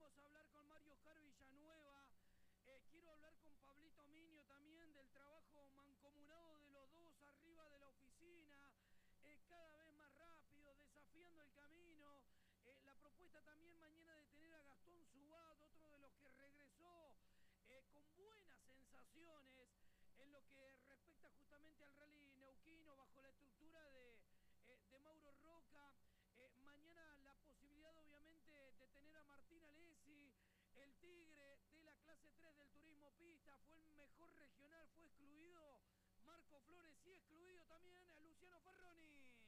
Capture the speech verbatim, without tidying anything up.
vamos a hablar con Mario Oscar Villanueva. Eh, quiero hablar con Pablito Miño también del trabajo mancomunado de los dos arriba de la oficina, eh, cada vez más rápido, desafiando el camino. Eh, la propuesta también mañana de tener a Gastón Subat, otro de los que regresó eh, con buenas sensaciones en lo que respecta justamente al rally neuquino bajo la estructura de, eh, de Mauro Roca. Eh, mañana la posibilidad obviamente de tener a Martín Alessi, el Tigre de la clase tres del turismo pista, fue el mejor regional, fue excluido Marco Flores y excluido también a Luciano Ferroni.